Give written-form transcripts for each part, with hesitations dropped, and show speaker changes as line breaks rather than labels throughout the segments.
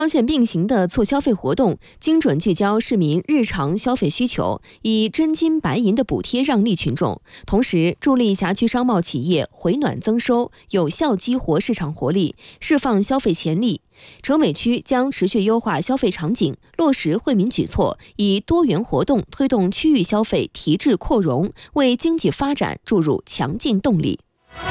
双线并行的促消费活动，精准聚焦市民日常消费需求，以真金白银的补贴让利群众，同时助力辖区商贸企业回暖增收，有效激活市场活力，释放消费潜力。城委区将持续优化消费场景，落实惠民举措，以多元活动推动区域消费提质扩容，为经济发展注入强劲动力。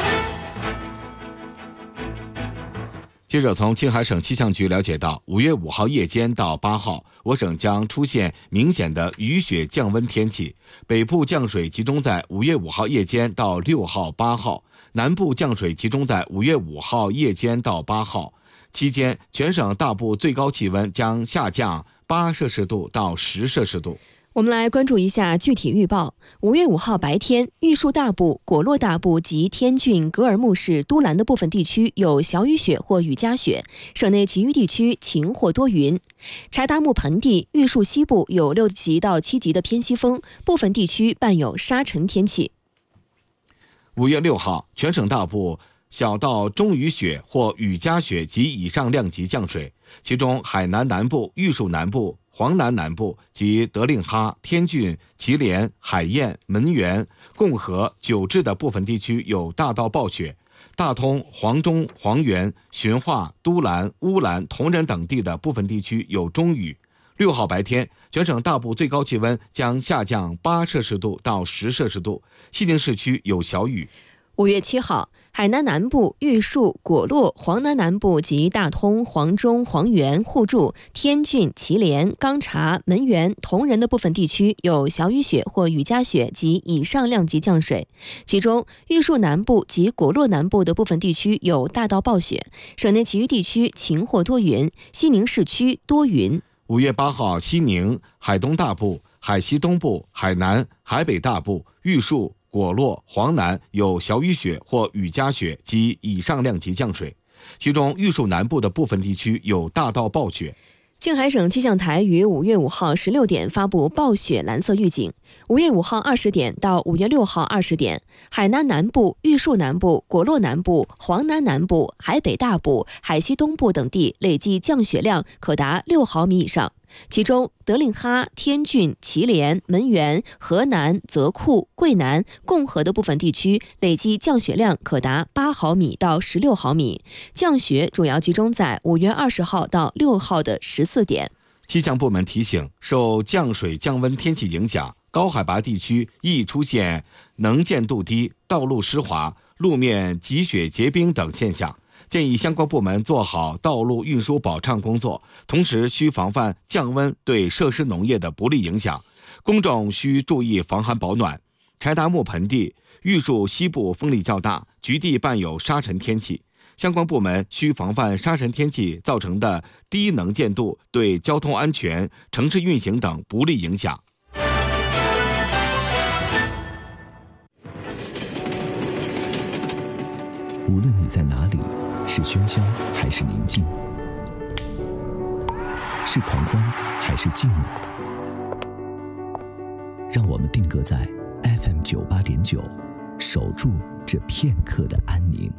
记者从青海省气象局了解到，5月5号夜间到8号，我省将出现明显的雨雪降温天气。北部降水集中在5月5号夜间到6号、8号，南部降水集中在5月5号夜间到8号。期间，全省大部最高气温将下降8摄氏度到10摄氏度。
我们来关注一下具体预报。5月5号白天，玉树大部、果洛大部及天峻、格尔木市都兰的部分地区有小雨雪或雨夹雪，省内其余地区晴或多云。柴达木盆地、玉树西部有6级到7级的偏西风，部分地区伴有沙尘天气。
5月6号，全省大部小到中雨雪或雨夹雪及以上量级降水，其中海南南部、玉树南部、黄南南部及德令哈、天峻、祁连、海晏、门源、共和、九治的部分地区有大到暴雪，大通、黄中、黄原、循化、都兰、乌兰、铜仁等地的部分地区有中雨。6号白天，全省大部最高气温将下降8摄氏度到10摄氏度，西宁市区有小雨。
5月7号，海南南部、玉树、果洛、黄南南部及大通、黄中、黄原、互助、天峻、祁连、钢察、门源、铜仁的部分地区有小雨雪或雨夹雪及以上量级降水，其中玉树南部及果洛南部的部分地区有大到暴雪，省内其余地区晴或多云，西宁市区多云。
5月8号，西宁、海东大部、海西东部、海南、海北大部、玉树、果洛、黄南有小雨雪或雨夹雪及以上量级降水，其中玉树南部的部分地区有大到暴雪。
青海省气象台于5月5号16点发布暴雪蓝色预警。5月5号20点到5月6号20点，海南南部、玉树南部、果洛南部、黄南南部、海北大部、海西东部等地累计降雪量可达6毫米以上。其中，德令哈、天峻、祁连、门源、河南、泽库、桂南、共和的部分地区累计降雪量可达8毫米到16毫米。降雪主要集中在5月20号到6号的14点。
气象部门提醒，受降水降温天气影响，高海拔地区易出现能见度低、道路湿滑、路面积雪结冰等现象。建议相关部门做好道路运输保畅工作，同时需防范降温对设施农业的不利影响。公众需注意防寒保暖。柴达木盆地、玉树西部风力较大，局地伴有沙尘天气，相关部门需防范沙尘天气造成的低能见度对交通安全、城市运行等不利影响。
无论你在哪里，是喧嚣还是宁静，是狂欢还是静默，让我们定格在 FM 98.9，守住这片刻的安宁。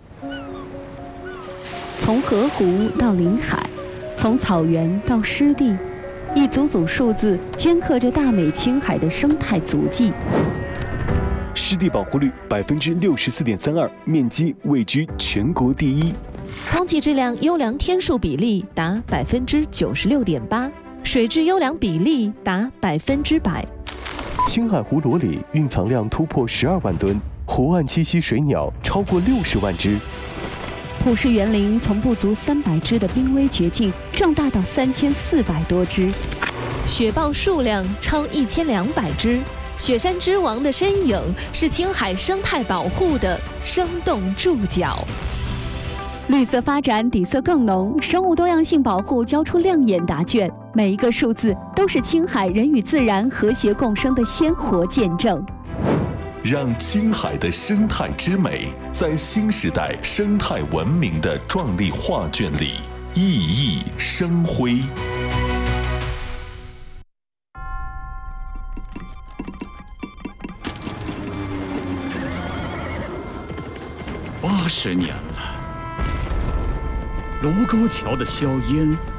从河湖到临海，从草原到湿地，一组组数字镌刻着大美青海的生态足迹。
湿地保护率64.32%，面积位居全国第一。
空气质量优良天数比例达96.8%，水质优良比例达100%。
青海湖螺里蕴藏量突破12万吨，湖岸栖息水鸟超过60万只。
普氏园林从不足300只的濒危绝境壮大到3400多只，
雪豹数量超1200只。雪山之王的身影是青海生态保护的生动注脚。
绿色发展底色更浓，生物多样性保护交出亮眼答卷，每一个数字都是青海人与自然和谐共生的鲜活见证。
让青海的生态之美在新时代生态文明的壮丽画卷里熠熠生辉。
80年了，卢沟桥的硝烟